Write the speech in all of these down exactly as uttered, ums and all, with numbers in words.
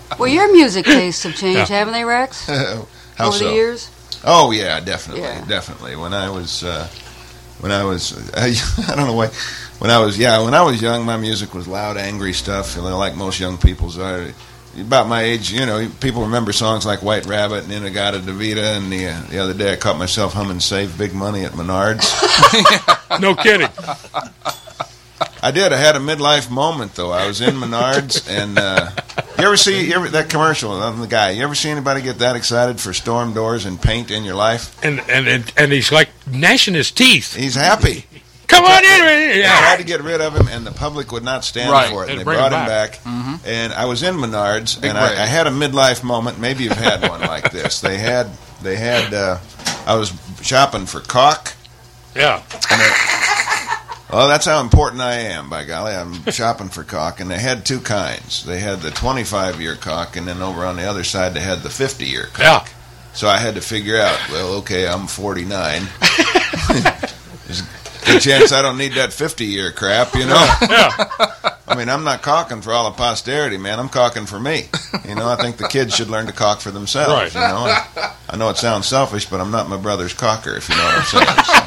Well, your music tastes have changed, Yeah. haven't they, Rex? How Over so? the years? Oh yeah, definitely, Yeah. definitely. When I was, uh, when I was, I, I don't know why. When I was, yeah, when I was young, my music was loud, angry stuff. You know, like most young people's are. About my age, you know, people remember songs like White Rabbit and Inagata Davida. And the uh, the other day, I caught myself humming "Save Big Money" at Menards. No kidding. I did. I had a midlife moment, though. I was in Menards, and uh, you ever see you ever, that commercial on the guy? You ever see anybody get that excited for storm doors and paint in your life? And and and, and he's like gnashing his teeth. He's happy. Come on in. They Yeah. tried to get rid of him, and the public would not stand Right. for it. And They'd they bring brought him him back, Mhm. and I was in Menards, Big and break. I, I had a midlife moment. Maybe you've had one like this. They had, they had. Uh, I was shopping for caulk. Yeah. And they, well, that's how important I am. By golly, I'm shopping for caulk, and they had two kinds. They had the twenty-five year caulk, and then over on the other side, they had the fifty year caulk. Yeah. So I had to figure out. Well, okay, I'm forty-nine. There's a good chance I don't need that fifty-year crap, you know. Yeah. I mean, I'm not caulking for all of posterity, man. I'm caulking for me. You know, I think the kids should learn to caulk for themselves. Right. You know, and I know it sounds selfish, but I'm not my brother's caulker, if you know what I'm saying. So,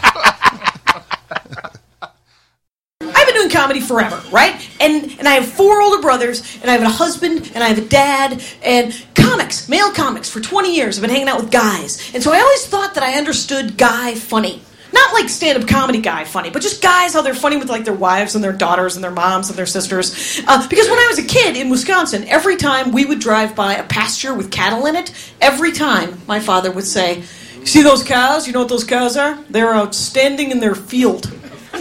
I've been doing comedy forever, right? And and I have four older brothers, and I have a husband, and I have a dad, and comics, male comics, for twenty years. I've been hanging out with guys. And so I always thought that I understood guy funny. Not like stand-up comedy guy funny, but just guys, how they're funny with like their wives and their daughters and their moms and their sisters. Uh, because when I was a kid in Wisconsin, every time we would drive by a pasture with cattle in it, every time my father would say, "You see those cows? You know what those cows are? They're outstanding in their field."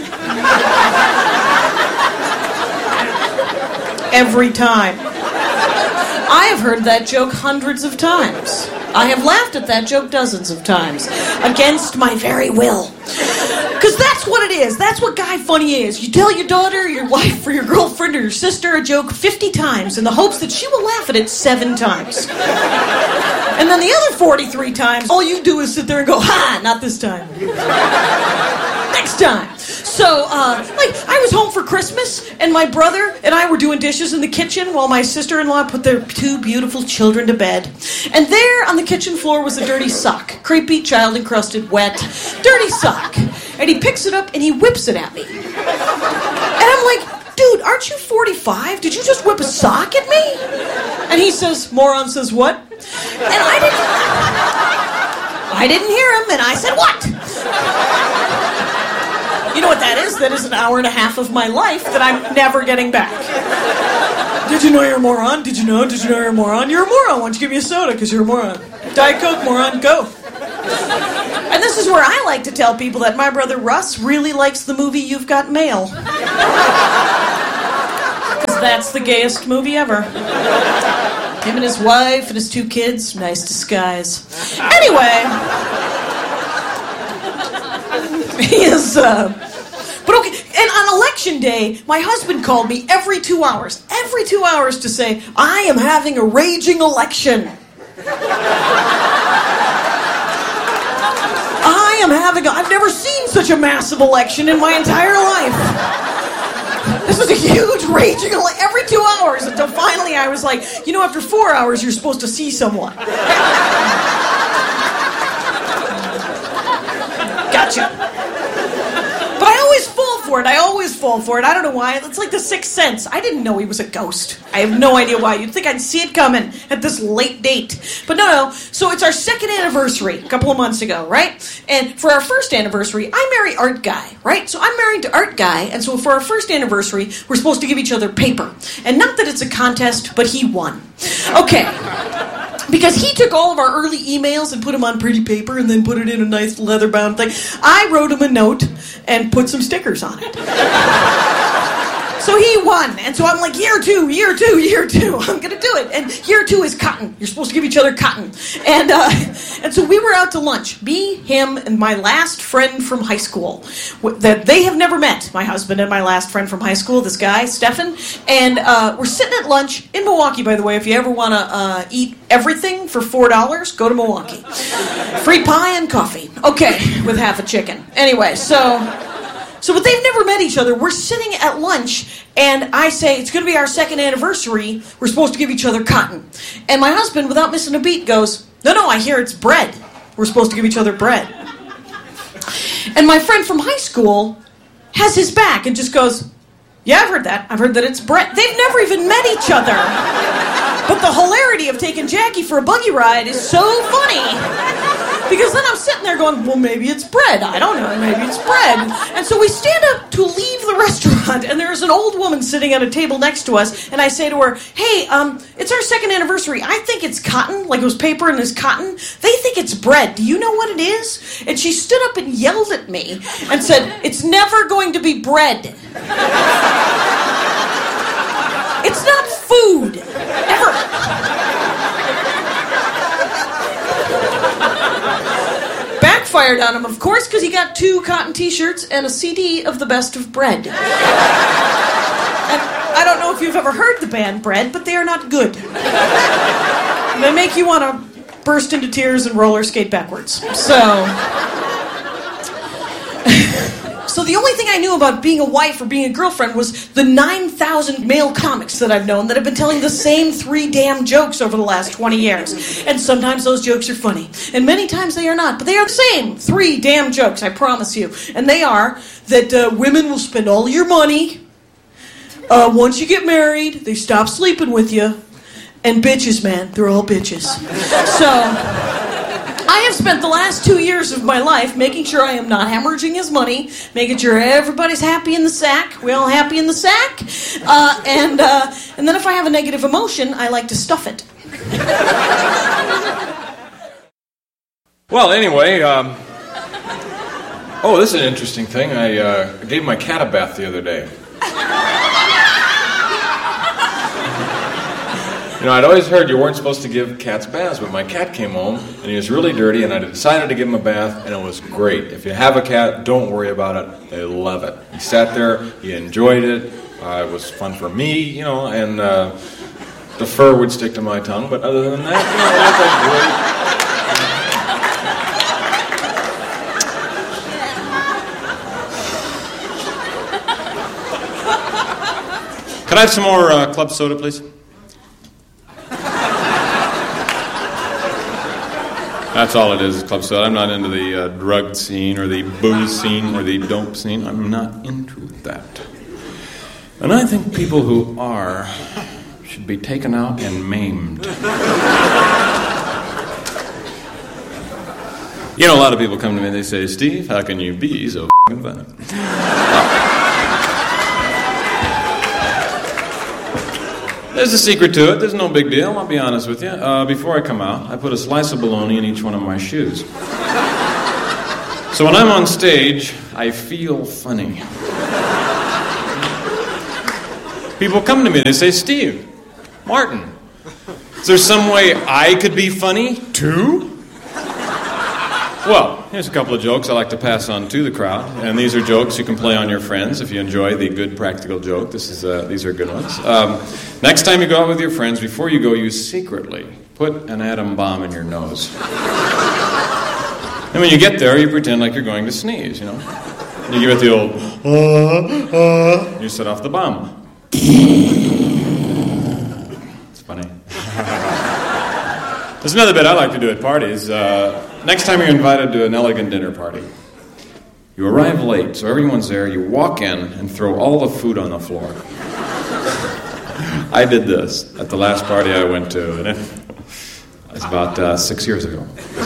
Every time. I have heard that joke hundreds of times. I have laughed at that joke dozens of times. Against my very will. Because that's what it is. That's what guy funny is. You tell your daughter, your wife, or your girlfriend, or your sister a joke fifty times in the hopes that she will laugh at it seven times. And then the other forty-three times, all you do is sit there and go, "Ha, not this time. Next time." So, uh, like, I was home for Christmas, and my brother and I were doing dishes in the kitchen while my sister-in-law put their two beautiful children to bed. And there on the kitchen floor was a dirty sock. Creepy, child-encrusted, wet, dirty sock. And he picks it up and he whips it at me. And I'm like, "Dude, aren't you forty-five? Did you just whip a sock at me?" And he says, "Moron says what?" And I didn't... I didn't hear him, and I said, "What?" You know what that is? That is an hour and a half of my life that I'm never getting back. "Did you know you're a moron? Did you know? Did you know you're a moron? You're a moron. Why don't you give me a soda? Because you're a moron. Diet Coke, moron. Go." And this is where I like to tell people that my brother Russ really likes the movie You've Got Mail. Because that's the gayest movie ever. Him and his wife and his two kids. Nice disguise. Anyway. He is, uh... But okay, and on election day, my husband called me every two hours. Every two hours to say, "I am having a raging election. I am having a... I've never seen such a massive election in my entire life. This was a huge raging election." Every two hours until finally I was like, "You know, after four hours, you're supposed to see someone." Gotcha. But I always fall for it. I always fall for it. I don't know why. It's like the Sixth Sense. I didn't know he was a ghost. I have no idea why. You'd think I'd see it coming at this late date. But no, no. So it's our second anniversary a couple of months ago, right? And for our first anniversary, I marry Art Guy, right? So I'm married to Art Guy, and so for our first anniversary, we're supposed to give each other paper. And not that it's a contest, but he won. Okay. Because he took all of our early emails and put them on pretty paper and then put it in a nice leather-bound thing. I wrote him a note and put some stickers on it. So he won. And so I'm like, year two, year two, year two. I'm going to do it. And year two is cotton. You're supposed to give each other cotton. And uh, and so we were out to lunch. Me, him, and my last friend from high school. That they have never met. My husband and my last friend from high school, this guy, Stefan. And uh, we're sitting at lunch in Milwaukee, by the way. If you ever want to uh, eat everything for four dollars, go to Milwaukee. Free pie and coffee. Okay, with half a chicken. Anyway, so... So, but they've never met each other. We're sitting at lunch, and I say, it's going to be our second anniversary. We're supposed to give each other cotton. And my husband, without missing a beat, goes, no, no, I hear it's bread. We're supposed to give each other bread. And my friend from high school has his back and just goes, yeah, I've heard that. I've heard that it's bread. They've never even met each other. But the hilarity of taking Jackie for a buggy ride is so funny. Because then I'm sitting there going, well, maybe it's bread. I don't know. Maybe it's bread. And so we stand up to leave the restaurant, and there's an old woman sitting at a table next to us, and I say to her, hey, um, it's our second anniversary. I think it's cotton, like it was paper and it's cotton. They think it's bread. Do you know what it is? And she stood up and yelled at me and said, it's never going to be bread. It's not food. Ever. Backfired on him, of course, because he got two cotton t-shirts and a C D of the best of Bread. And I don't know if you've ever heard the band Bread, but they are not good. They make you want to burst into tears and roller skate backwards. So... So the only thing I knew about being a wife or being a girlfriend was the nine thousand male comics that I've known that have been telling the same three damn jokes over the last twenty years. And sometimes those jokes are funny. And many times they are not. But they are the same three damn jokes, I promise you. And they are that uh, women will spend all your money. Uh, once you get married, they stop sleeping with you. And bitches, man. They're all bitches. So... I have spent the last two years of my life making sure I am not hemorrhaging his money, making sure everybody's happy in the sack. We all happy in the sack. Uh, and uh, and then if I have a negative emotion, I like to stuff it. Well, anyway, um, oh, this is an interesting thing. I uh, gave my cat a bath the other day. You know, I'd always heard you weren't supposed to give cats baths, but my cat came home, and he was really dirty, and I decided to give him a bath, and it was great. If you have a cat, don't worry about it. They love it. He sat there, he enjoyed it. Uh, it was fun for me, you know, and uh, the fur would stick to my tongue, but other than that, you know, it was great. Can I have some more uh, club soda, please? That's all it is, club soda. I'm not into the uh, drug scene or the booze scene or the dope scene. I'm not into that. And I think people who are should be taken out and maimed. You know, a lot of people come to me and they say, Steve, how can you be so f***ing funny? There's a secret to it. There's no big deal. I'll be honest with you. Uh, before I come out, I put a slice of bologna in each one of my shoes. So when I'm on stage, I feel funny. People come to me, they say, Steve, Martin, is there some way I could be funny too? Well, here's a couple of jokes I like to pass on to the crowd, and these are jokes you can play on your friends if you enjoy the good practical joke. This is uh, these are good ones. Um, next time you go out with your friends, before you go, you secretly put an atom bomb in your nose. And when you get there, you pretend like you're going to sneeze, you know. You give it the old, uh, uh, you set off the bomb. It's funny. There's another bit I like to do at parties. Uh, next time you're invited to an elegant dinner party, you arrive late, so everyone's there. You walk in and throw all the food on the floor. I did this at the last party I went to, and it was about uh, six years ago. So,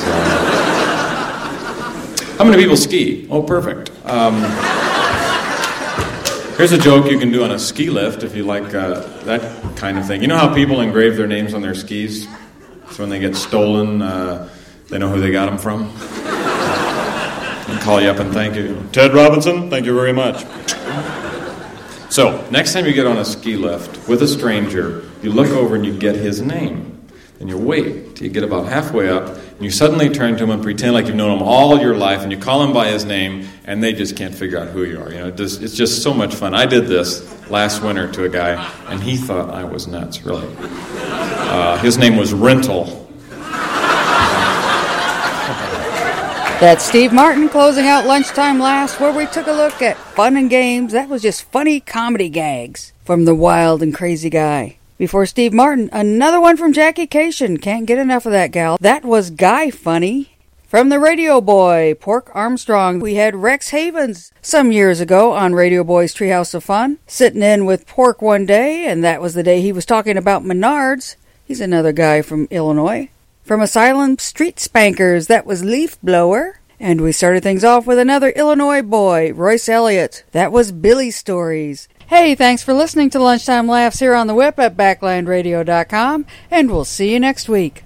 how many people ski? Oh, perfect. Um, here's a joke you can do on a ski lift if you like uh, that kind of thing. You know how people engrave their names on their skis? So when they get stolen, uh, they know who they got them from. And call you up and thank you. Ted Robinson, thank you very much. So, next time you get on a ski lift with a stranger, you look over and you get his name. Then you wait till you get about halfway up, and you suddenly turn to him and pretend like you've known him all your life, and you call him by his name, and they just can't figure out who you are. You know, it just, it's just so much fun. I did this last winter to a guy, and he thought I was nuts, really. Uh, his name was Rental. That's Steve Martin closing out Lunchtime Laughs, where we took a look at fun and games. That was just funny comedy gags from the wild and crazy guy. Before Steve Martin, another one from Jackie Cation. Can't get enough of that gal. That was Guy Funny. From the Radio Boy, Pork Armstrong, we had Rex Havens some years ago on Radio Boy's Treehouse of Fun, sitting in with Pork one day, and that was the day he was talking about Menards. He's another guy from Illinois. From Asylum Street Spankers, that was Leaf Blower. And we started things off with another Illinois boy, Royce Elliott. That was Billy Stories. Hey, thanks for listening to Lunchtime Laughs here on the Whip at backland radio dot com, and we'll see you next week.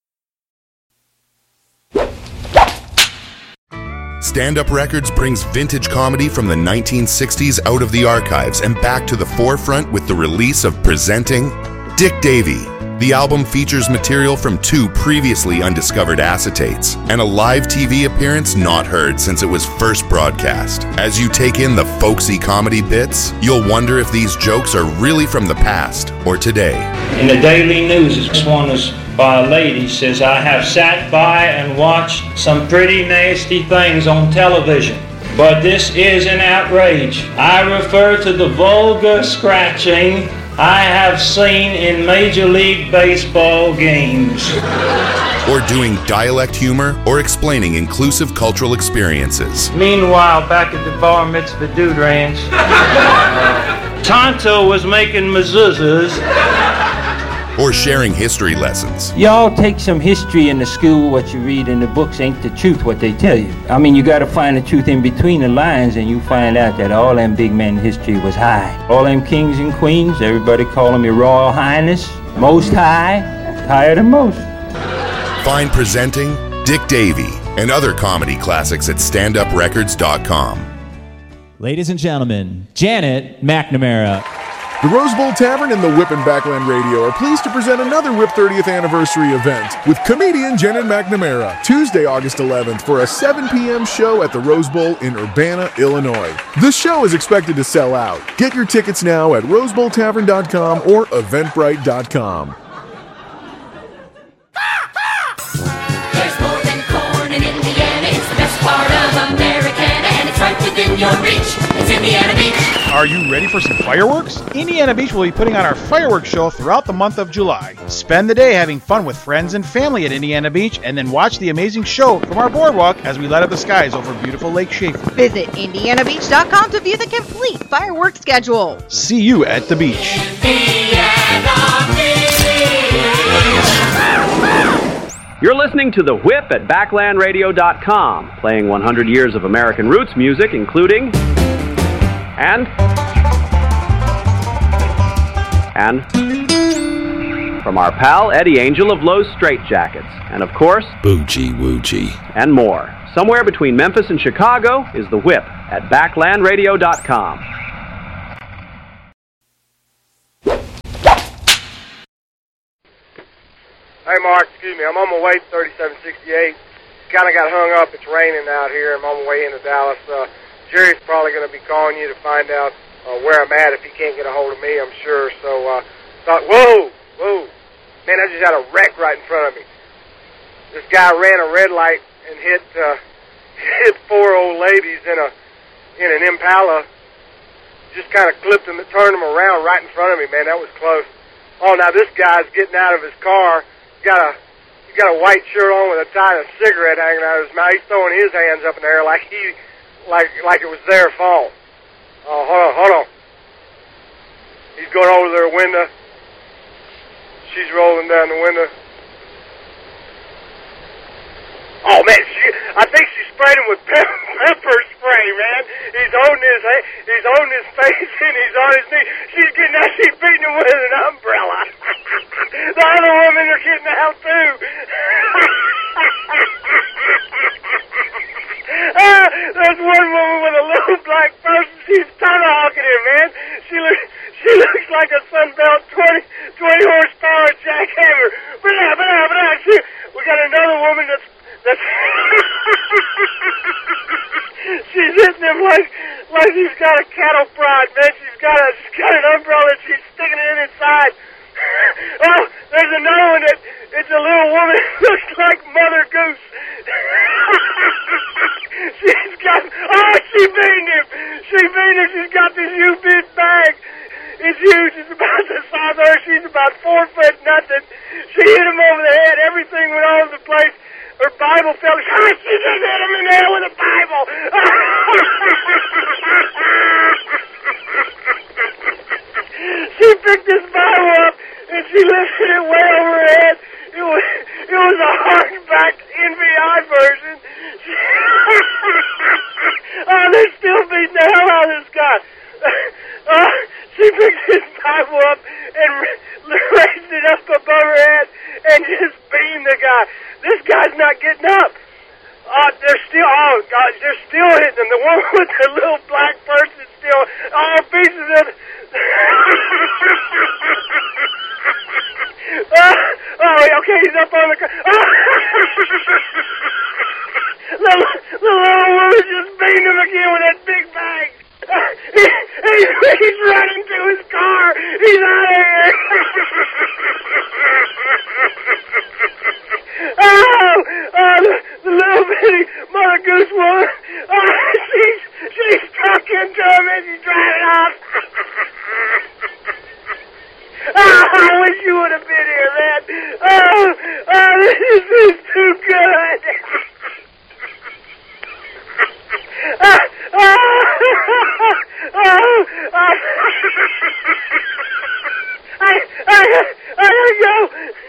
Stand Up Records brings vintage comedy from the nineteen sixties out of the archives and back to the forefront with the release of Presenting Dick Davey. The album features material from two previously undiscovered acetates and a live T V appearance not heard since it was first broadcast. As you take in the folksy comedy bits, you'll wonder if these jokes are really from the past or today. In the Daily News, this one is by a lady, says, I have sat by and watched some pretty nasty things on television, but this is an outrage. I refer to the vulgar scratching I have seen in Major League Baseball games. Or doing dialect humor or explaining inclusive cultural experiences. Meanwhile, back at the Bar Mitzvah Dude Ranch, uh, Tonto was making mezuzahs. Or sharing history lessons. Y'all take some history in the school. What you read in the books ain't the truth, what they tell you. I mean, you gotta find the truth in between the lines, and you find out that all them big men in history was high. All them kings and queens, everybody call them your Royal Highness, Most High, higher than most. Find Presenting Dick Davey and other comedy classics at stand up records dot com. Ladies and gentlemen, Janet McNamara. The Rose Bowl Tavern and the Whip and Backland Radio are pleased to present another Whip thirtieth anniversary event with comedian Janet McNamara, Tuesday, August eleventh, for a seven p.m. show at the Rose Bowl in Urbana, Illinois. This show is expected to sell out. Get your tickets now at rose bowl tavern dot com or eventbrite dot com. There's more than corn in Indiana. It's the best part of Americana, and it's right within your reach. It's Indiana Beach. Are you ready for some fireworks? Indiana Beach will be putting on our fireworks show throughout the month of July. Spend the day having fun with friends and family at Indiana Beach, and then watch the amazing show from our boardwalk as we light up the skies over beautiful Lake Schaefer. Visit indiana beach dot com to view the complete fireworks schedule. See you at the beach. You're listening to The Whip at backland radio dot com, playing one hundred years of American roots music, including... And... And... From our pal Eddie Angel of Lowe's Straitjackets. And of course... Boogie Woogie. And more. Somewhere between Memphis and Chicago is The Whip at backland radio dot com. Hey, Mark, excuse me. I'm on my way to thirty-seven sixty-eight. Kind of got hung up. It's raining out here. I'm on my way into Dallas. Uh, Jerry's probably going to be calling you to find out uh, where I'm at if he can't get a hold of me, I'm sure. So, uh, thought, whoa, whoa. Man, I just had a wreck right in front of me. This guy ran a red light and hit uh, hit four old ladies in a in an Impala. Just kind of clipped them and turned them around right in front of me, man. That was close. Oh, now this guy's getting out of his car. He's got a he's got a white shirt on with a tie and a cigarette hanging out of his mouth. He's throwing his hands up in the air like he like like it was their fault. Oh, hold on, hold on. He's going over to their window. She's rolling down the window. Oh man, she, I think she sprayed him with pepper, pepper spray, man. He's holding his he's holding his face and he's on his knee. She's getting out, she's beating him with an umbrella. The other women are getting out too. ah, there's one woman with a little black person. She's tomahawking him, man. She looks she looks like a Sunbelt twenty, twenty horsepower jackhammer. Blah, blah, blah. She, we got another woman that's That's she's hitting him like like he's got a cattle prod, man. She's got a she's got an umbrella. She's sticking it in inside. Oh, there's another one that it's a little woman that looks like Mother Goose. She's got, oh, she beamed him. She beamed him. She's got this huge big bag. It's huge. It's about the size of her. She's about four foot nothing. She hit him over the head. Everything went all over the place. Her Bible fell. Oh, she just hit him in the head with a Bible. She picked this Bible up and she lifted it way over her head. It was, it was a hardback N B I version. Oh, they're still beating the hell out of this guy. Uh, she picked his Bible up and raised it up above her head and just beamed the guy. This guy's not getting up. Uh, they're still, oh, God, they're still hitting him. The one with the little black person still, all pieces of uh, oh, okay, he's up on the car. Oh. the, the little woman just beamed him again with that big bag. Uh, he, he's, he's running to his car. He's out of here. Oh, oh the, the little bitty Mother Goose woman. Oh, she's, she's stuck into him as he's driving off. Oh, I wish you would have been here, man. Oh, oh, this is too good. Oh, oh, oh, oh. I, I, I gotta go.